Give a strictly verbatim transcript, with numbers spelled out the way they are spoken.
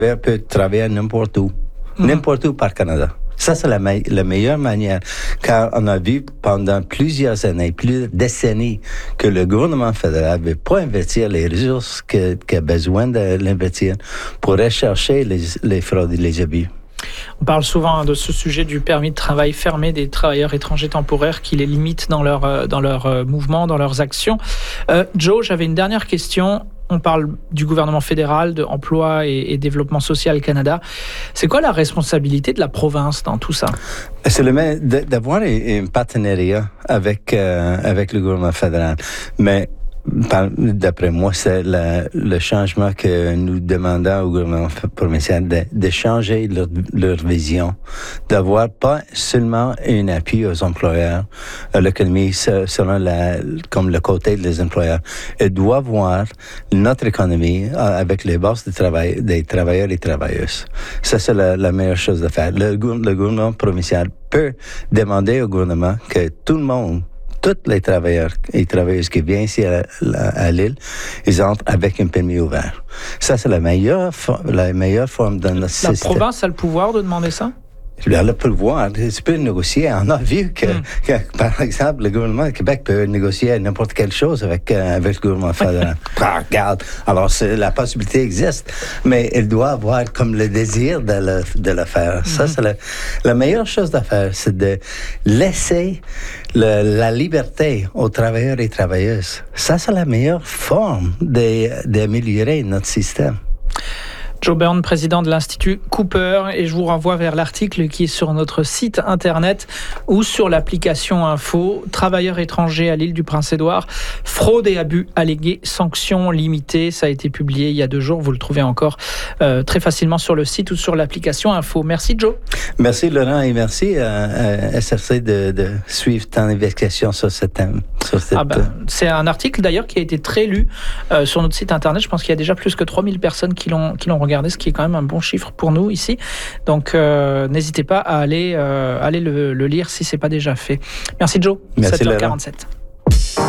peut travailler n'importe où, mmh. n'importe où par Canada. Ça, c'est la, me- la meilleure manière, car on a vu pendant plusieurs années, plusieurs décennies, que le gouvernement fédéral ne veut pas investir les ressources qu'il a besoin de l'investir pour rechercher les, les fraudes et les abus. On parle souvent de ce sujet du permis de travail fermé des travailleurs étrangers temporaires qui les limitent dans leur, dans leur mouvement, dans leurs actions. Euh, Joe, j'avais une dernière question. On parle du gouvernement fédéral, de Emploi et, et Développement social Canada. C'est quoi la responsabilité de la province dans tout ça? C'est le même d'avoir un partenariat avec, euh, avec le gouvernement fédéral. Mais d'après moi, c'est la, le changement que nous demandons au gouvernement provincial de, de changer leur, leur vision, d'avoir pas seulement un appui aux employeurs, à l'économie selon la, comme le côté des employeurs. Elle doit voir notre économie avec les bases de travail des travailleurs et travailleuses. Ça, c'est la, la meilleure chose à faire. Le, le gouvernement provincial peut demander au gouvernement que tout le monde, tous les travailleurs et travailleuses qui viennent ici à, à, à l'île, ils entrent avec un permis ouvert. Ça, c'est la meilleure, la meilleure forme de notre système. La province a le pouvoir de demander ça? Elle a le pouvoir. Tu peux négocier. On a vu que, mm. que, par exemple, le gouvernement du Québec peut négocier n'importe quelle chose avec, euh, avec le gouvernement fédéral. ah, regarde. Alors, la possibilité existe, mais elle doit avoir comme le désir de le, de le faire. Mm. Ça, c'est la, la meilleure chose à faire, c'est de laisser le, la liberté aux travailleurs et travailleuses. Ça, c'est la meilleure forme de, d'améliorer notre système. Joe Byrne, président de l'Institut Cooper, et je vous renvoie vers l'article qui est sur notre site internet ou sur l'application Info. Travailleurs étrangers à l'île du Prince-Édouard, fraude et abus allégués, sanctions limitées. Ça a été publié il y a deux jours. Vous le trouvez encore euh, très facilement sur le site ou sur l'application Info. Merci Joe. Merci Laurent et merci à, à S R C de, de suivre ton investigation sur ce thème. Sur cette... ah ben, c'est un article d'ailleurs qui a été très lu euh, sur notre site internet. Je pense qu'il y a déjà plus que trois mille personnes qui l'ont, qui l'ont regardé. Regardez, ce qui est quand même un bon chiffre pour nous ici. Donc, euh, n'hésitez pas à aller, euh, aller le, le lire si ce n'est pas déjà fait. Merci Joe, Merci sept heures quarante-sept.